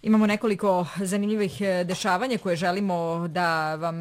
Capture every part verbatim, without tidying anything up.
Imamo nekoliko zanimljivih dešavanja koje želimo da vam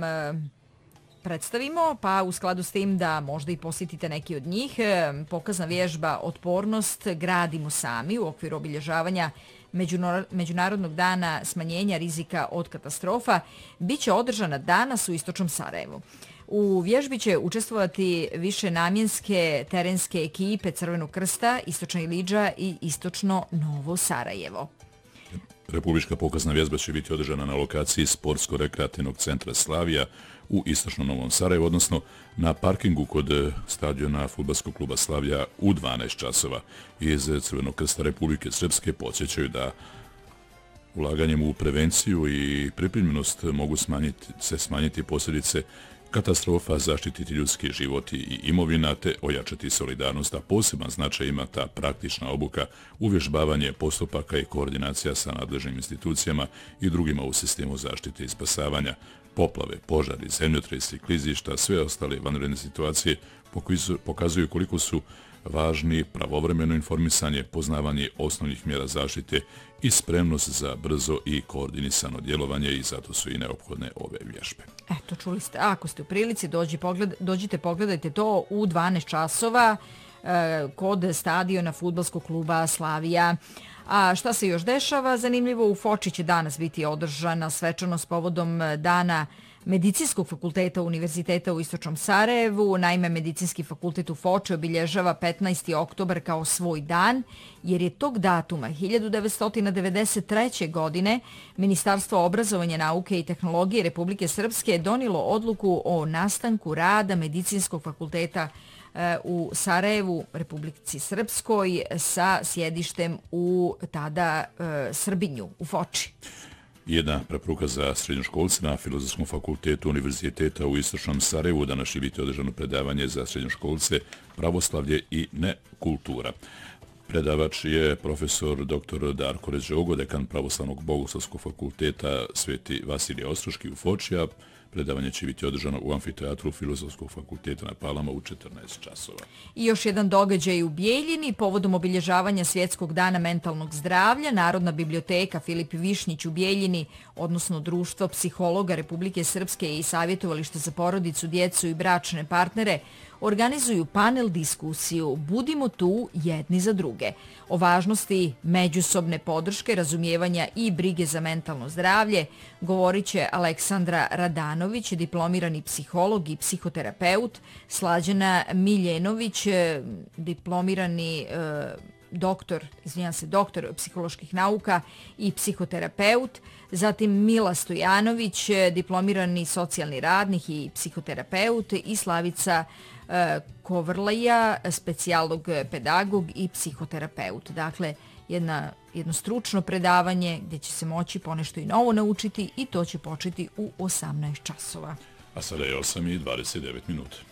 predstavimo, pa u skladu s tim da možda i posjetite neki od njih. Pokazna vježba Otpornost gradimo sami u okviru obilježavanja Međunarodnog dana smanjenja rizika od katastrofa biće održana danas u Istočnom Sarajevu. U vježbi će učestvovati više namjenske terenske ekipe Crvenog krsta, Istočna Ilidža i Istočno Novo Sarajevo. Republička pokazna vježba će biti održana na lokaciji Sportsko-rekreativnog centra Slavija u Istočnom Novom Sarajevu, odnosno na parkingu kod stadiona fudbalskog kluba Slavija u dvanaest časova. Iz Crvenog krsta Republike Srpske podsjećaju da ulaganjem u prevenciju i pripremljenost mogu smanjiti, se smanjiti posljedice katastrofa, zaštititi ljudski životi i imovina te ojačati solidarnost, a poseban značaj ima ta praktična obuka, uvježbavanje postupaka i koordinacija sa nadležnim institucijama i drugima u sistemu zaštite i spasavanja. Poplave, požari, zemljotresi, klizišta, sve ostale vanredne situacije pokazuju koliko su važni pravovremeno informisanje, poznavanje osnovnih mjera zaštite i spremnost za brzo i koordinisano djelovanje i zato su i neophodne ove vježbe. Eto, čuli ste, ako ste u prilici, dođi pogled, dođite, pogledajte to u dvanaest časova eh, kod stadiona fudbalskog kluba Slavija. A šta se još dešava? Zanimljivo, u Foči će danas biti održana svečanost povodom dana Medicinskog fakulteta Univerziteta u Istočnom Sarajevu. Naime, Medicinski fakultet u Foči obilježava petnaesti oktobar kao svoj dan, jer je tog datuma hiljadu devetsto devedeset treće. godine Ministarstvo obrazovanja, nauke i tehnologije Republike Srpske donijelo odluku o nastanku rada Medicinskog fakulteta u Sarajevu, Republici Srpskoj, sa sjedištem u tada Srbinju, u Foči. Jedna preporuka za srednjoškolce na Filozofskom fakultetu Univerziteta u Istočnom Sarajevu. Danas će biti održano predavanje za srednjoškolce Pravoslavlje i nekultura. Predavač je profesor dr Darko Ređogo, dekan Pravoslavnog bogoslovskog fakulteta Sveti Vasilije Ostroški u Foči, a predavanje će biti održano u amfiteatru Filozofskog fakulteta na Palama u četrnaest časova. I još jedan događaj u Bijeljini. Povodom obilježavanja Svjetskog dana mentalnog zdravlja, Narodna biblioteka Filip Višnjić u Bijeljini, odnosno Društvo psihologa Republike Srpske i Savjetovalište za porodicu, djecu i bračne partnere, organizuju panel diskusiju Budimo tu jedni za druge. O važnosti međusobne podrške, razumijevanja i brige za mentalno zdravlje govorit će Aleksandra Radanović, diplomirani psiholog i psihoterapeut, Slađana Miljenović, diplomirani e, doktor, izvinjam se, doktor psiholoških nauka i psihoterapeut, zatim Mila Stojanović, diplomirani socijalni radnik i psihoterapeut i Slavica Kovrlaja, specijalog pedagog i psihoterapeut. Dakle, jedna, jedno stručno predavanje gdje će se moći ponešto i novo naučiti i to će početi u osamnaest časova. A sada je osam i dvadeset devet minuta.